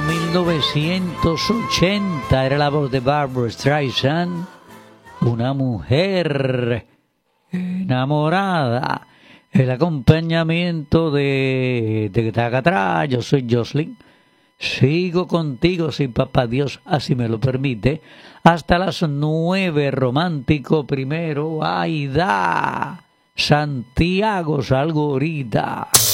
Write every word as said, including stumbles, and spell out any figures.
mil novecientos ochenta, era la voz de Barbra Streisand, una mujer enamorada. El acompañamiento de, de Tagatra, yo soy Jocelyn. Sigo contigo si papá Dios así me lo permite. Hasta las nueve, romántico primero. Aida, Santiago, salgo ahorita.